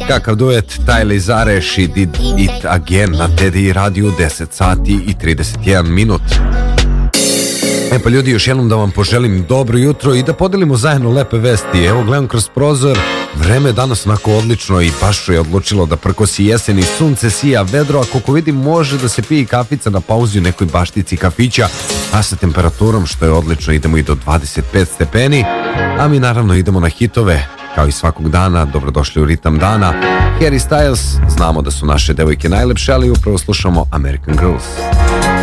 Kakav duet Tyler Zare, She Did It Again na Teddy radiju, 10 sati i 31 minut. Pa ljudi, još jednom da vam poželim dobro jutro i da podelimo zajedno lepe vesti. Evo, gledam kroz prozor, vreme je danas onako odlično i baš je odlučilo da prkosi jesen i sunce sija, vedro, a koliko vidim može da se pije kafica na pauzi u nekoj baštici kafića, a sa temperaturom što je odlično idemo i do 25 stepeni, a mi naravno idemo na hitove. Kao i svakog dana, dobrodošli u ritam dana. Harry Styles, znamo da su naše devojke najlepše, ali upravo slušamo American Girls.